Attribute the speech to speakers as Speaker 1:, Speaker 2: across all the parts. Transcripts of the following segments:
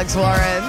Speaker 1: Alex Warren.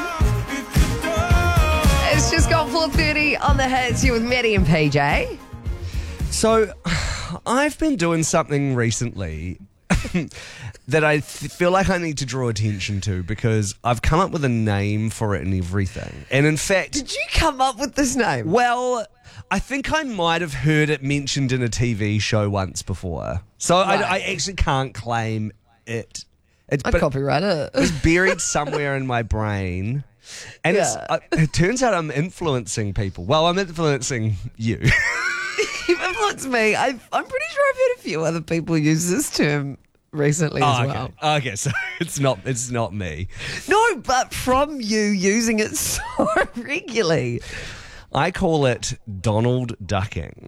Speaker 1: It's just gone 4:30 on the hits. Here with Maddie and PJ.
Speaker 2: So, I've been doing something recently that I feel like I need to draw attention to because I've come up with a name for it and everything. And in fact...
Speaker 1: Did you come up with this name?
Speaker 2: Well, I think I might have heard it mentioned in a TV show once before. So
Speaker 1: Right.
Speaker 2: I actually can't claim it.
Speaker 1: I'd
Speaker 2: But
Speaker 1: copyright it.
Speaker 2: it's buried somewhere in my brain. And
Speaker 1: Yeah.
Speaker 2: it turns out I'm influencing people. Well, I'm influencing you.
Speaker 1: You've influenced me. I'm pretty sure I've heard a few other people use this term recently as well.
Speaker 2: Okay, so it's not me.
Speaker 1: No, but from you using it so regularly.
Speaker 2: I call it Donald ducking.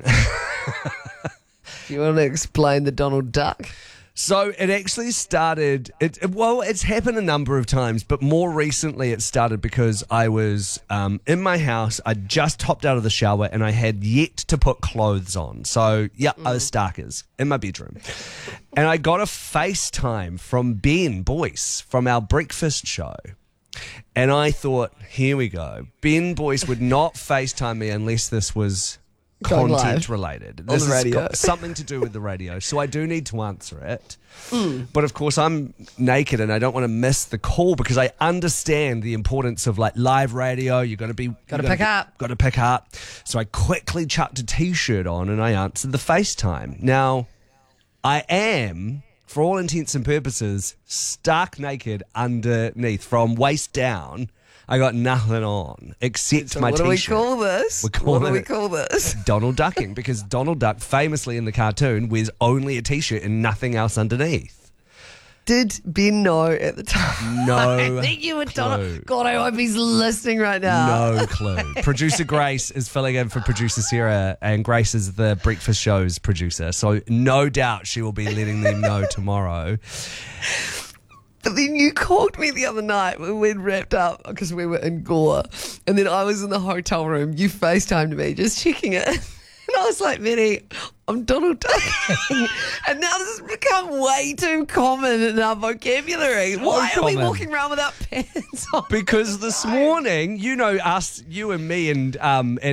Speaker 1: Do you want to explain the Donald Duck?
Speaker 2: So it actually started, it's happened a number of times, but more recently it started because I was in my house. I just hopped out of the shower and I had yet to put clothes on. So, I was starkers in my bedroom. And I got a FaceTime from Ben Boyce from our breakfast show. And I thought, here we go. Ben Boyce would not FaceTime me unless this was
Speaker 1: Going live.
Speaker 2: content related.
Speaker 1: On
Speaker 2: This
Speaker 1: the
Speaker 2: has
Speaker 1: radio.
Speaker 2: got something to do with the radio, so I do need to answer it. But of course, I'm naked and I don't want to miss the call because I understand the importance of like live radio. You got to be
Speaker 1: Gotta pick up.
Speaker 2: Got to pick up. So I quickly chucked a t-shirt on and I answered the FaceTime. Now, I am, for all intents and purposes, stark naked underneath from waist down. I got nothing on except
Speaker 1: So
Speaker 2: my
Speaker 1: what do we
Speaker 2: t-shirt.
Speaker 1: call this?
Speaker 2: We're calling
Speaker 1: What do we
Speaker 2: it-
Speaker 1: call this?
Speaker 2: Donald ducking, because Donald Duck famously in the cartoon wears only a t-shirt and nothing else underneath.
Speaker 1: Did Ben know at the time?
Speaker 2: No
Speaker 1: I think you were
Speaker 2: clue.
Speaker 1: Donald. God, I hope he's listening right now.
Speaker 2: No clue. Producer Grace is filling in for producer Sarah, and Grace is the breakfast show's producer, so no doubt she will be letting them know tomorrow.
Speaker 1: But then you called me the other night when we'd wrapped up because we were in Gore. And then I was in the hotel room. You FaceTimed me just checking it. And I was like, Minnie, I'm Donald Duck. And now this has become way too common in our vocabulary. Why are we
Speaker 2: common.
Speaker 1: walking around without pants on?
Speaker 2: Because this morning, us, you and me and